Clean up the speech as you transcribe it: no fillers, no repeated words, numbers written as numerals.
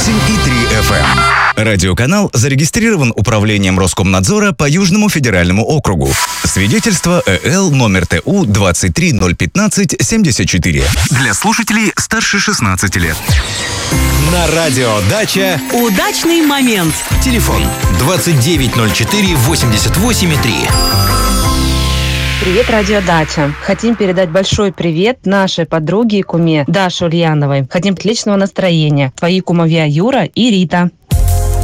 98,3 FM. Радиоканал зарегистрирован Управлением Роскомнадзора по Южному федеральному округу. Свидетельство ЭЛ номер ТУ 2301574. Для слушателей старше 16 лет. На радио «Дача» удачный момент. Телефон 2904-88,3. Привет, радио «Дача». Хотим передать большой привет нашей подруге и куме Даше Ульяновой. Хотим отличного настроения. Твои кумовья Юра и Рита.